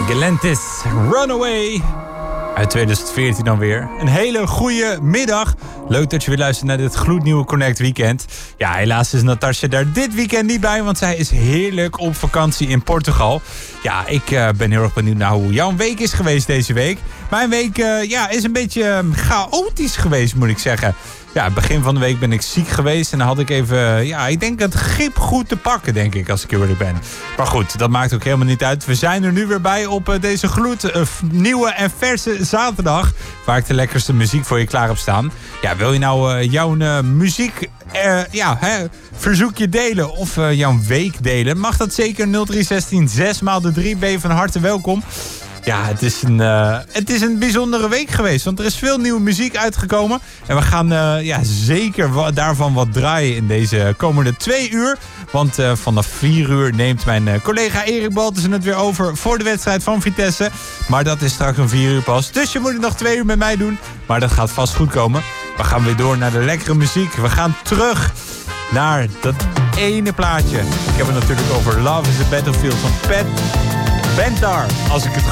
Galantis, Runaway. Uit 2014 alweer. Een hele goede middag. Leuk dat je weer luistert naar dit gloednieuwe Connect Weekend. Ja, helaas is Natasja daar dit weekend niet bij, want zij is heerlijk op vakantie in Portugal. Ja, ik ben heel erg benieuwd naar hoe jouw week is geweest deze week. Mijn week is een beetje chaotisch geweest, moet ik zeggen. Ja, begin van de week ben ik ziek geweest en dan had ik even, ik denk het grip goed te pakken, denk ik, als ik eerlijk ben. Maar goed, dat maakt ook helemaal niet uit. We zijn er nu weer bij op deze gloednieuwe en verse zaterdag, waar ik de lekkerste muziek voor je klaar heb staan. Ja, wil je nou jouw muziek, verzoekje delen of jouw week delen? Mag dat zeker. 0316 6x3 ben je van harte welkom. Ja, het is een bijzondere week geweest, want er is veel nieuwe muziek uitgekomen. En we gaan zeker daarvan wat draaien in deze komende 2 uur. Want vanaf 4 uur neemt mijn collega Erik Baltussen het weer over voor de wedstrijd van Vitesse. Maar dat is straks om 4 uur pas. Dus je moet het nog 2 uur met mij doen. Maar dat gaat vast goed komen. We gaan weer door naar de lekkere muziek. We gaan terug naar dat ene plaatje. Ik heb het natuurlijk over Love is a Battlefield van Pat Benatar, als ik het